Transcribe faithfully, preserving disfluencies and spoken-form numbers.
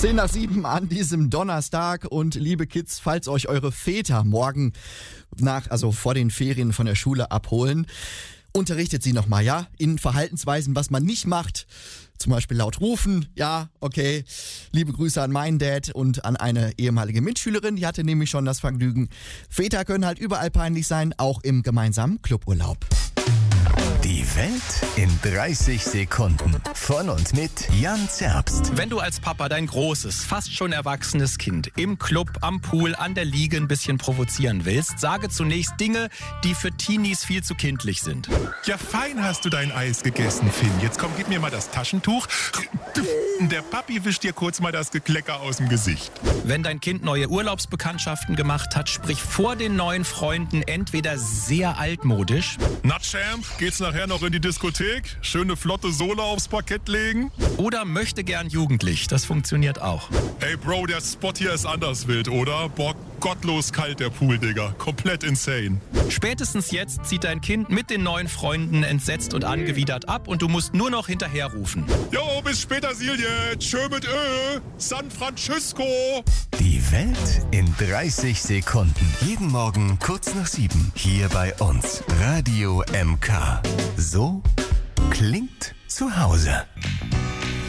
Zehn nach sieben an diesem Donnerstag und liebe Kids, falls euch eure Väter morgen nach, also vor den Ferien von der Schule abholen, unterrichtet sie nochmal, ja, in Verhaltensweisen, was man nicht macht. Zum Beispiel laut rufen, ja, okay. Liebe Grüße an meinen Dad und an eine ehemalige Mitschülerin, die hatte nämlich schon das Vergnügen. Väter können halt überall peinlich sein, auch im gemeinsamen Cluburlaub. Die Welt in dreißig Sekunden. Von und mit Jan Zerbst. Wenn du als Papa dein großes, fast schon erwachsenes Kind im Club, am Pool, an der Liege ein bisschen provozieren willst, sage zunächst Dinge, die für Teenies viel zu kindlich sind. Ja, fein hast du dein Eis gegessen, Finn. Jetzt komm, gib mir mal das Taschentuch. Der Papi wischt dir kurz mal das Geklecker aus dem Gesicht. Wenn dein Kind neue Urlaubsbekanntschaften gemacht hat, sprich vor den neuen Freunden entweder sehr altmodisch. Na, Champ, geht's nachher noch in die Diskothek? Schöne flotte Sohle aufs Parkett legen? Oder möchte gern jugendlich, das funktioniert auch. Ey Bro, der Spot hier ist anders wild, oder? Boah, gottlos kalt der Pool, Digga. Komplett insane. Spätestens jetzt zieht dein Kind mit den neuen Freunden entsetzt und angewidert ab und du musst nur noch hinterherrufen. Jo, bis später, Silje. Tschö mit Ö. San Francisco. Die Welt in dreißig Sekunden. Jeden Morgen kurz nach sieben. Hier bei uns. Radio M K. So klingt zu Hause.